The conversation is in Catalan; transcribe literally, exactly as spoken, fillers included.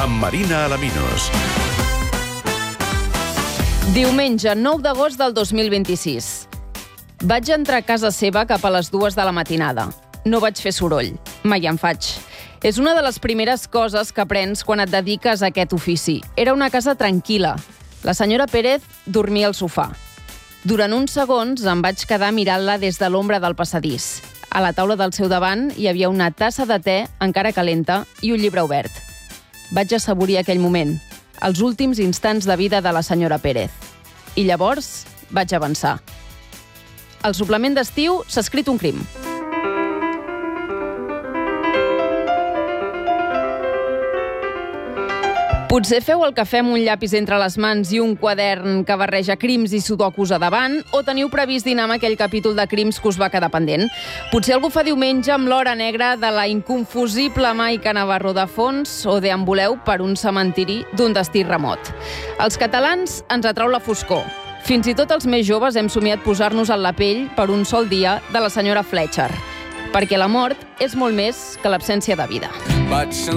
amb Marina Alaminos. Diumenge, nou d'agost del dos mil vint-i-sis. Vaig entrar a casa seva cap a les dues de la matinada. No vaig fer soroll. Mai en faig. És una de les primeres coses que aprens quan et dediques a aquest ofici. Era una casa tranquil·la. La senyora Pérez dormia al sofà. Durant uns segons em vaig quedar mirant-la des de l'ombra del passadís. A la taula del seu davant hi havia una tassa de te encara calenta i un llibre obert. Vaig assaborir aquell moment, els últims instants de vida de la senyora Pérez. I llavors vaig avançar. Al suplement d'estiu s'ha escrit un crim. Potser feu el cafè amb un llapis entre les mans i un quadern que barreja crims i sudokus a davant, o teniu previst dinar amb aquell capítol de crims que us va quedar pendent. Potser algú fa diumenge amb l'hora negra de la inconfusible Maica Navarro de fons, o deambuleu per un cementiri d'un destí remot. Els catalans ens atrau la foscor. Fins i tot els més joves hem somiat posar-nos en la pell per un sol dia de la senyora Fletcher, perquè la mort és molt més que l'absència de vida. Vaig